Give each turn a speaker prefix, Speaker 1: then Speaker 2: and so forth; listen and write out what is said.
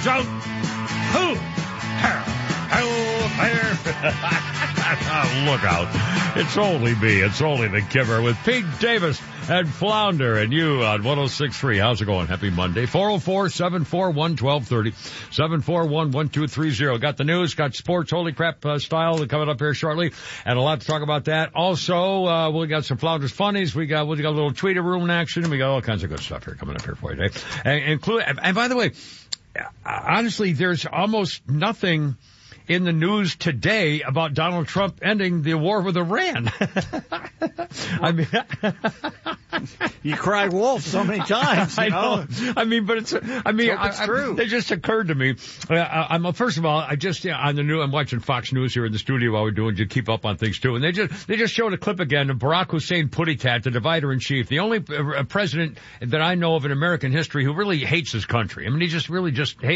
Speaker 1: shout, hoo, hell there. Look out. It's only me. It's only the Kipper with Pete Davis and Flounder and you on 106.3. How's it going? Happy Monday. 404-741-1230. 741-1230. Got the news, got sports, holy crap style coming up here shortly, and a lot to talk about that. Also, we got some Flounder's funnies. We got a little tweeter room action. We got all kinds of good stuff here coming up here for you today. And by the way, honestly, there's almost nothing in the news today about Donald Trump ending the war with Iran. I mean,
Speaker 2: you cry wolf so many times.
Speaker 1: I know. I mean, but it's true. It just occurred to me. First of all, on the news, I'm watching Fox News here in the studio while we're doing to keep up on things too. And they just showed a clip again of Barack Hussein Puttikat, the divider in chief, the only president that I know of in American history who really hates his country. I mean, he just really hates